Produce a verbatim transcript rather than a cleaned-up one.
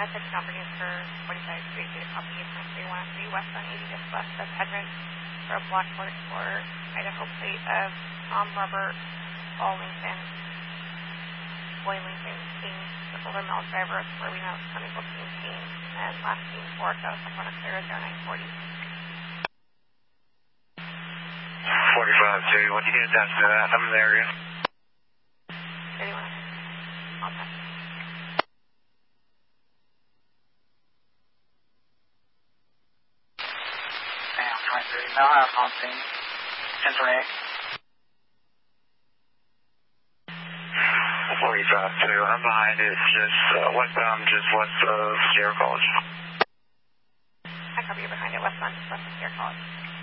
I took companies for forty-five Street, data copy eight point three one three, west on eighty, just west of Hedron, for a block port for Idaho plate of Tom Robert Boylington, Boylington, King, the Silver Mill driver, where we know County Booking King, and last team four, so someone up there is zero nine forty. forty-five two, when you get attached to that, I'm in the area. thirty-one. Okay. Damn, twenty-three. Now I have on scene. ten twenty-eight. forty-five two, I'm behind it, just uh, westbound, just west of Sierra College. I copy you behind it, westbound, just west of Sierra College.